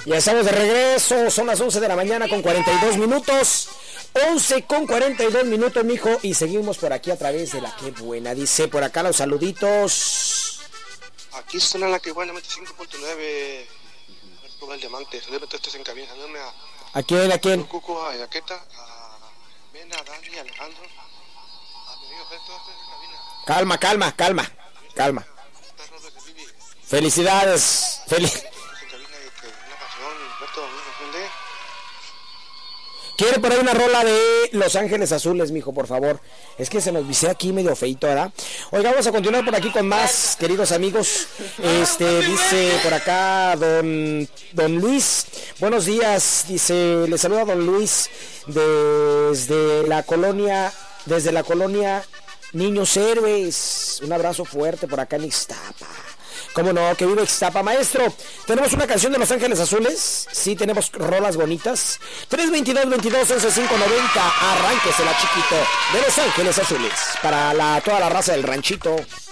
Ya estamos de regreso, son las 11 de la mañana con 42 minutos. 11 con 42 minutos, mijo, y seguimos por aquí a través de la que buena. Dice por acá los saluditos. Aquí suena la que buena, 25.9. El diamante, saludame estos en cabina, saludame ¿A quién? ¿A quién? Cuco, a Yaqueta, a Mena, a Dani, a Alejandro, a mi amigo Festo, en cabina. Calma. Felicidades. Quiere por ahí una rola de Los Ángeles Azules, mijo, por favor. Es que se nos visea aquí medio feito, ¿verdad? Oiga, vamos a continuar por aquí con más, queridos amigos. Dice por acá don Luis. Buenos días, dice, le saluda don Luis desde la colonia Niños Héroes. Un abrazo fuerte por acá en Ixtapa. ¿Cómo no? Que vive Ixtapa, maestro. ¿Tenemos una canción de Los Ángeles Azules? Sí, tenemos rolas bonitas. 322-22-11-590. Arránquesela, chiquito, de Los Ángeles Azules. Para toda la raza del ranchito.